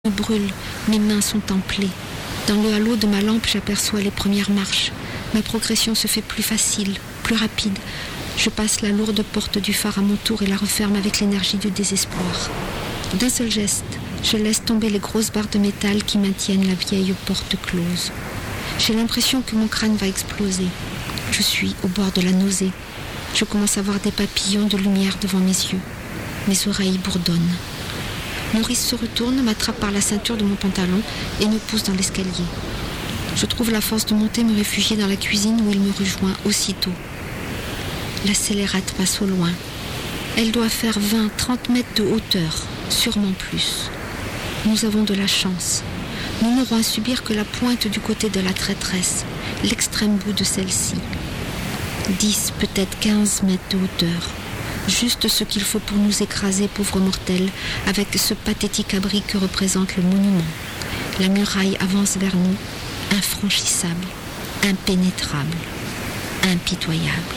me brûle, mes mains sont empelées. Dans le halo de ma lampe, j'aperçois les premières marches. Ma progression se fait plus facile, plus rapide. Je passe la lourde porte du phare à mon tour et la referme avec l'énergie du désespoir. D'un seul geste, je laisse tomber les grosses barres de métal qui maintiennent la vieille porte close. J'ai l'impression que mon crâne va exploser. Je suis au bord de la nausée. Je commence à voir des papillons de lumière devant mes yeux. Mes oreilles bourdonnent. Maurice se retourne, m'attrape par la ceinture de mon pantalon et me pousse dans l'escalier. Je trouve la force de monter me réfugier dans la cuisine où il me rejoint aussitôt. La scélérate passe au loin. Elle doit faire 20-30 mètres de hauteur, sûrement plus. Nous avons de la chance. Nous n'aurons à subir que la pointe du côté de la traîtresse, l'extrême bout de celle-ci. 10, peut-être 15 mètres de hauteur. Juste ce qu'il faut pour nous écraser, pauvres mortels, avec ce pathétique abri que représente le monument. La muraille avance vers nous, infranchissable, impénétrable, impitoyable.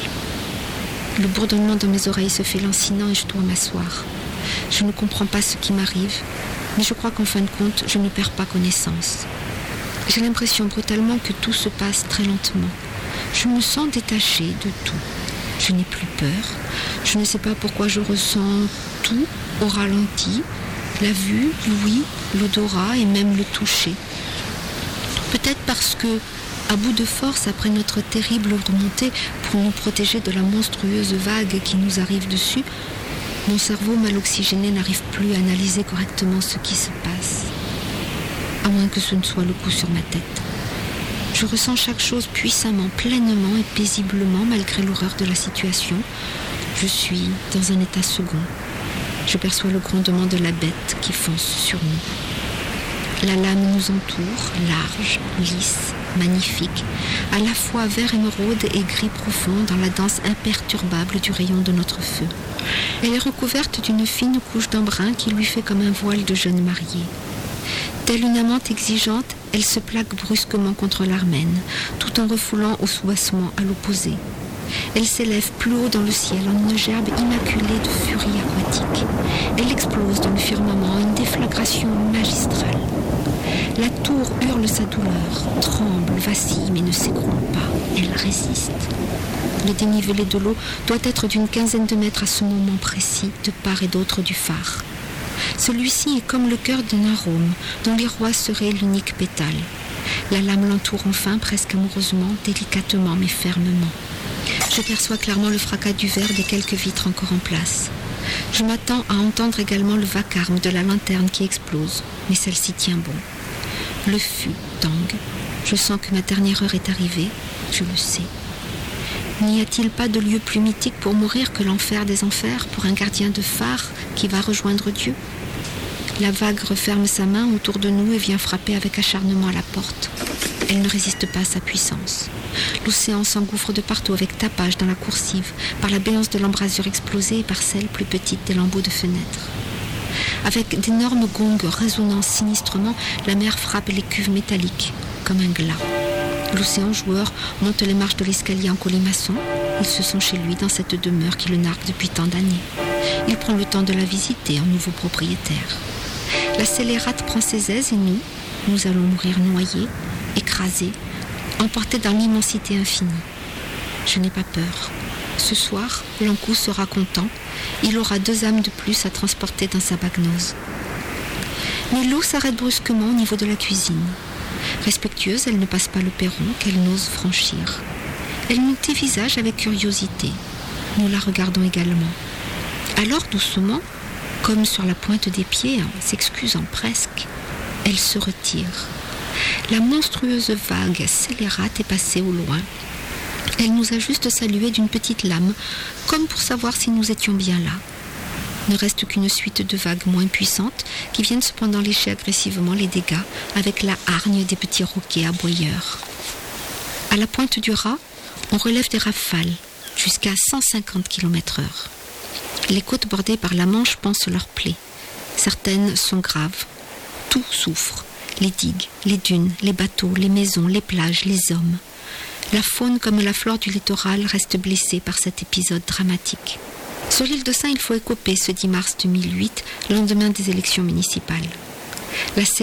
Le bourdonnement dans mes oreilles se fait lancinant et je dois m'asseoir. Je ne comprends pas ce qui m'arrive, mais je crois qu'en fin de compte, je ne perds pas connaissance. J'ai l'impression brutalement que tout se passe très lentement. Je me sens détachée de tout. Je n'ai plus peur. Je ne sais pas pourquoi je ressens tout au ralenti, la vue, l'ouïe, l'odorat et même le toucher. Peut-être parce que, à bout de force, après notre terrible remontée pour nous protéger de la monstrueuse vague qui nous arrive dessus, mon cerveau mal oxygéné n'arrive plus à analyser correctement ce qui se passe. À moins que ce ne soit le coup sur ma tête. Je ressens chaque chose puissamment, pleinement et paisiblement malgré l'horreur de la situation. Je suis dans un état second. Je perçois le grondement de la bête qui fonce sur nous. La lame nous entoure, large, lisse, magnifique, à la fois vert émeraude et gris profond dans la danse imperturbable du rayon de notre feu. Elle est recouverte d'une fine couche d'embrun qui lui fait comme un voile de jeune mariée. Telle une amante exigeante, elle se plaque brusquement contre l'armène, tout en refoulant au soubassement à l'opposé. Elle s'élève plus haut dans le ciel en une gerbe immaculée de furie aquatique. Elle explose dans le firmament en une déflagration magistrale. La tour hurle sa douleur, tremble, vacille, mais ne s'écroule pas. Elle résiste. Le dénivelé de l'eau doit être d'une 15aine de mètres à ce moment précis, de part et d'autre du phare. Celui-ci est comme le cœur d'un arôme, dont les rois seraient l'unique pétale. La lame l'entoure enfin, presque amoureusement, délicatement mais fermement. Je perçois clairement le fracas du verre des quelques vitres encore en place. Je m'attends à entendre également le vacarme de la lanterne qui explose, mais celle-ci tient bon. Le fût tangue. Je sens que ma dernière heure est arrivée, je le sais. N'y a-t-il pas de lieu plus mythique pour mourir que l'enfer des enfers pour un gardien de phare qui va rejoindre Dieu ? La vague referme sa main autour de nous et vient frapper avec acharnement à la porte. Elle ne résiste pas à sa puissance. L'océan s'engouffre de partout avec tapage dans la coursive, par la béance de l'embrasure explosée et par celle plus petite des lambeaux de fenêtres. Avec d'énormes gongs résonnant sinistrement, la mer frappe les cuves métalliques, comme un glas. L'océan joueur monte les marches de l'escalier en colimaçon. Il se sent chez lui dans cette demeure qui le nargue depuis tant d'années. Il prend le temps de la visiter en nouveau propriétaire. La scélérate prend ses aises et nous allons mourir noyés, écrasés, emportés dans l'immensité infinie. Je n'ai pas peur. Ce soir, Lancou sera content. Il aura 2 âmes de plus à transporter dans sa bagnose. Mais l'eau s'arrête brusquement au niveau de la cuisine. Respectueuse, elle ne passe pas le perron qu'elle n'ose franchir. Elle nous dévisage avec curiosité. Nous la regardons également. Alors, doucement, comme sur la pointe des pieds, s'excusant presque, elle se retire. La monstrueuse vague scélérate est passée au loin. Elle nous a juste salué d'une petite lame, comme pour savoir si nous étions bien là. Ne reste qu'une suite de vagues moins puissantes qui viennent cependant lécher agressivement les dégâts avec la hargne des petits roquets aboyeurs. À la pointe du raz, on relève des rafales jusqu'à 150 km/h. Les côtes bordées par la Manche pansent leurs plaies. Certaines sont graves. Tout souffre. Les digues, les dunes, les bateaux, les maisons, les plages, les hommes. La faune comme la flore du littoral reste blessée par cet épisode dramatique. Sur l'île de Sein, il faut écoper ce 10 mars 2008, lendemain des élections municipales. La